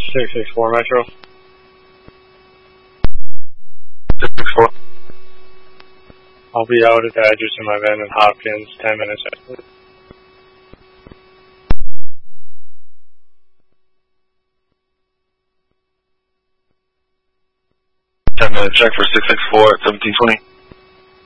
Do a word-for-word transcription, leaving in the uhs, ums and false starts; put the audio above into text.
six six four Metro. six six four. I'll be out at the address in my van in Hopkins ten minutes after. ten minute check for six six four at seventeen twenty.